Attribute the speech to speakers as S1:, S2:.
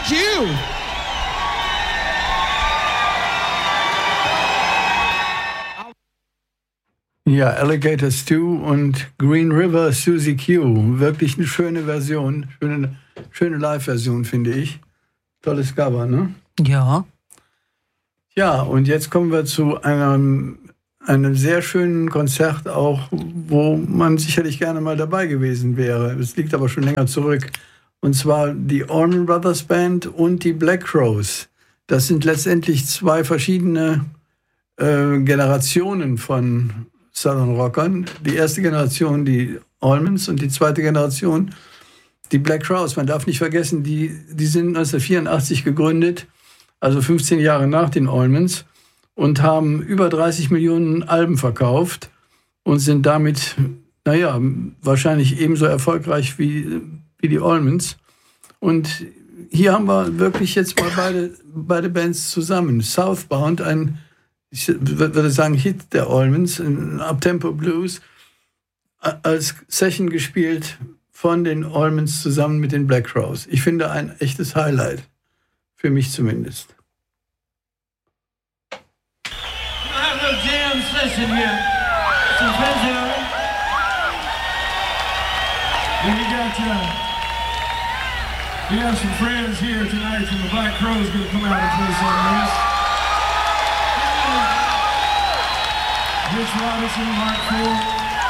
S1: Thank you.
S2: Ja, Alligator Stew und Green River Susie Q. Wirklich eine schöne Version. Schöne Live-Version, finde ich. Tolles Cover, ne?
S3: Ja.
S2: Ja, und jetzt kommen wir zu einem sehr schönen Konzert auch, wo man sicherlich gerne mal dabei gewesen wäre. Es liegt aber schon länger zurück. Und zwar die Allman Brothers Band und die Black Crowes. Das sind letztendlich zwei verschiedene Generationen von Southern Rockern. Die erste Generation, die Allmans, und die zweite Generation, die Black Crowes. Man darf nicht vergessen, die sind 1984 gegründet, also 15 Jahre nach den Allmans, und haben über 30 Millionen Alben verkauft und sind damit, wahrscheinlich ebenso erfolgreich wie die Allmans. Und hier haben wir wirklich jetzt mal beide Bands zusammen. Southbound, ich würde sagen, Hit der Allmans, ein Uptempo Blues, als Session gespielt von den Allmans zusammen mit den Black Crowes. Ich finde ein echtes Highlight, für mich zumindest.
S4: Jam session here. Some friends here. We have some friends here tonight from the Black Crowes going to come out and play some of this. Rich Robinson, Mark Ford.